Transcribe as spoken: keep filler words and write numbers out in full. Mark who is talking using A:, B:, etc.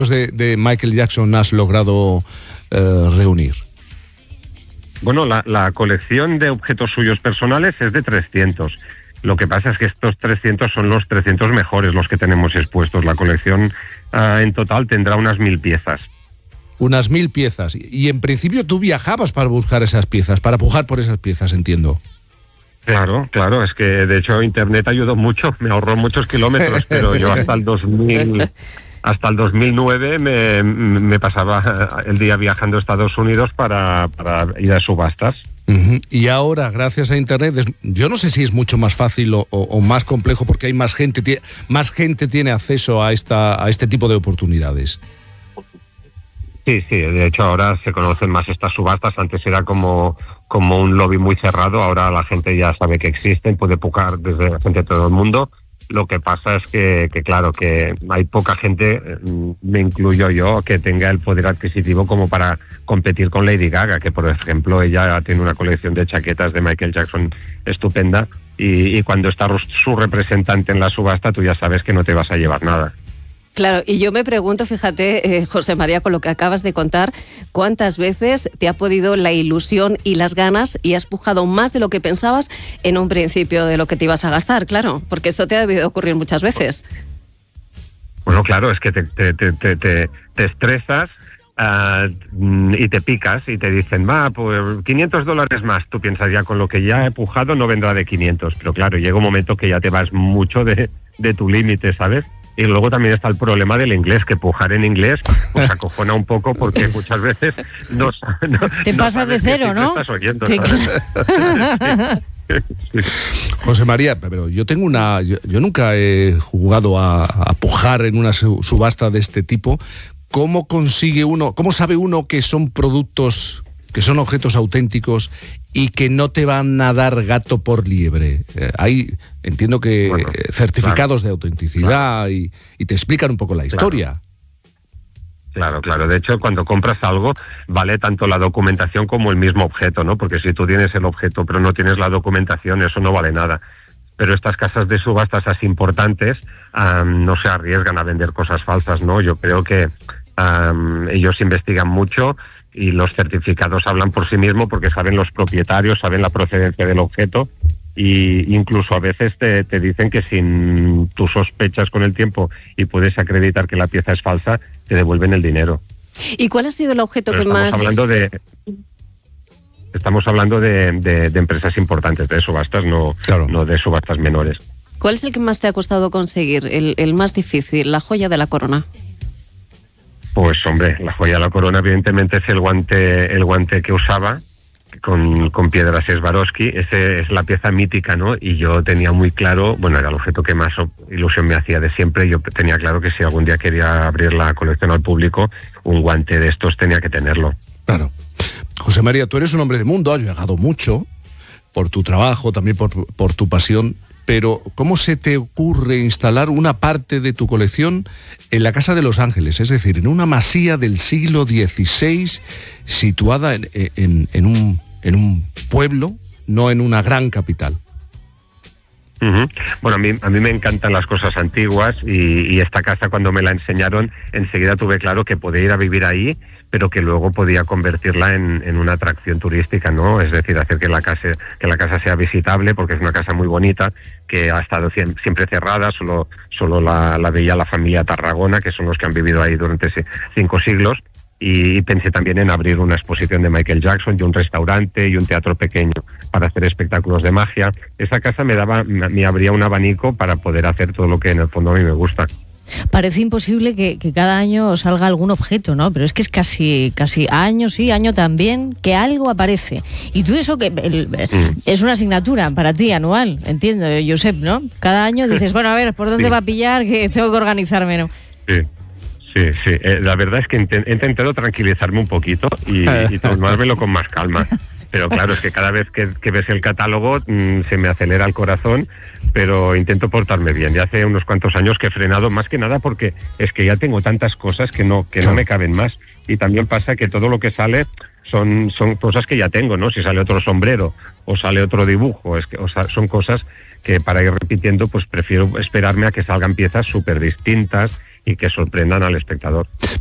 A: de, de Michael Jackson has logrado eh, reunir?
B: Bueno, la, la colección de objetos suyos personales es de trescientos. Lo que pasa es que estos trescientos son los trescientos mejores, los que tenemos expuestos. La colección uh, en total tendrá unas mil piezas.
A: Unas mil piezas. Y en principio tú viajabas para buscar esas piezas, para pujar por esas piezas, entiendo.
B: Claro, claro, es que de hecho Internet ayudó mucho, me ahorró muchos kilómetros, pero yo hasta el dos mil, hasta el dos mil nueve me, me pasaba el día viajando a Estados Unidos para, para ir a subastas.
A: Uh-huh. Y ahora, gracias a Internet, es, yo no sé si es mucho más fácil o, o, o más complejo, porque hay más gente, tie, más gente tiene acceso a esta a este tipo de oportunidades.
B: Sí, sí, de hecho ahora se conocen más estas subastas, antes era como, como un lobby muy cerrado, ahora la gente ya sabe que existen, puede pujar desde la gente de todo el mundo. Lo que pasa es que, que claro, que hay poca gente, me incluyo yo, que tenga el poder adquisitivo como para competir con Lady Gaga, que por ejemplo ella tiene una colección de chaquetas de Michael Jackson estupenda y, y cuando está su representante en la subasta tú ya sabes que no te vas a llevar nada.
C: Claro, y yo me pregunto, fíjate, eh, José María, con lo que acabas de contar, ¿cuántas veces te ha podido la ilusión y las ganas y has pujado más de lo que pensabas en un principio de lo que te ibas a gastar? Claro, porque esto te ha debido ocurrir muchas veces.
B: Bueno, claro, es que te, te, te, te, te, te estresas uh, y te picas y te dicen, va, pues quinientos dólares más. Tú piensas ya, con lo que ya he pujado no vendrá de quinientos, pero claro, llega un momento que ya te vas mucho de, de tu límite, ¿sabes? Y luego también está el problema del inglés, que pujar en inglés pues acojona un poco porque muchas veces no, no
D: te
B: no
D: pasas de cero, ¿no?
B: Estás oyendo,
D: te...
A: José María, pero yo tengo una, yo, yo nunca he jugado a, a pujar en una subasta de este tipo. ¿Cómo consigue uno, cómo sabe uno que son productos, que son objetos auténticos y que no te van a dar gato por liebre? Eh, hay, entiendo que bueno, certificados claro, de autenticidad claro. y, y te explican un poco la historia.
B: Claro, claro. De hecho, cuando compras algo, vale tanto la documentación como el mismo objeto, ¿no? Porque si tú tienes el objeto pero no tienes la documentación, eso no vale nada. Pero estas casas de subastas así importantes um, no se arriesgan a vender cosas falsas, ¿no? Yo creo que um, ellos investigan mucho y los certificados hablan por sí mismos porque saben los propietarios, saben la procedencia del objeto y incluso a veces te, te dicen que si tú sospechas con el tiempo y puedes acreditar que la pieza es falsa, te devuelven el dinero.
C: ¿Y cuál ha sido el objeto
B: Pero
C: que
B: estamos
C: más...?
B: Hablando de, estamos hablando de, de, de empresas importantes, de subastas, no, claro. no de subastas menores.
C: ¿Cuál es el que más te ha costado conseguir, el, el más difícil, la joya de la corona?
B: Pues hombre, la joya de la corona evidentemente es el guante, el guante que usaba con, con piedras Swarovski. Ese es la pieza mítica, ¿no? Y yo tenía muy claro, bueno, era el objeto que más ilusión me hacía de siempre. Yo tenía claro que si algún día quería abrir la colección al público, un guante de estos tenía que tenerlo.
A: Claro. José María, tú eres un hombre de mundo, has viajado mucho por tu trabajo, también por, por tu pasión. Pero, ¿cómo se te ocurre instalar una parte de tu colección en la Casa de los Ángeles? Es decir, en una masía del siglo dieciséis, situada en, en, en, un, en un pueblo, no en una gran capital.
B: Uh-huh. Bueno, a mí, a mí me encantan las cosas antiguas y, y esta casa, cuando me la enseñaron, enseguida tuve claro que podía ir a vivir ahí, pero que luego podía convertirla en, en una atracción turística, ¿no? Es decir, hacer que la casa que la casa sea visitable, porque es una casa muy bonita, que ha estado siempre cerrada, solo solo la, la veía la familia Tarragona, que son los que han vivido ahí durante cinco siglos, y pensé también en abrir una exposición de Michael Jackson y un restaurante y un teatro pequeño para hacer espectáculos de magia. Esa casa me daba, me abría un abanico para poder hacer todo lo que en el fondo a mí me gusta.
D: Parece imposible que, que cada año salga algún objeto, ¿no? Pero es que es casi casi año sí, año también, que algo aparece. Y tú eso que el, mm. es una asignatura para ti anual, entiendo, Josep, ¿no? Cada año dices, bueno, a ver, ¿por dónde sí. va a pillar? Que tengo que organizarme, ¿no?
B: Sí. Sí, sí. Eh, la verdad es que int- he intentado tranquilizarme un poquito y, y tomármelo con más calma. Pero claro, es que cada vez que, que ves el catálogo mmm, se me acelera el corazón, pero intento portarme bien. Ya hace unos cuantos años que he frenado, más que nada porque es que ya tengo tantas cosas que no que no me caben más. Y también pasa que todo lo que sale son son cosas que ya tengo, ¿no? Si sale otro sombrero o sale otro dibujo, es que o sea, son cosas que para ir repitiendo pues prefiero esperarme a que salgan piezas súper distintas y que sorprendan al espectador.